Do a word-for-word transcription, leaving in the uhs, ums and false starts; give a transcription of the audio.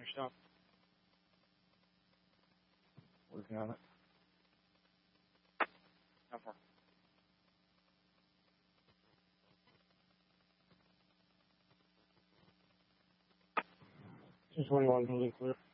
Finished up. Working on it. How far? Just twenty-one, totally clear.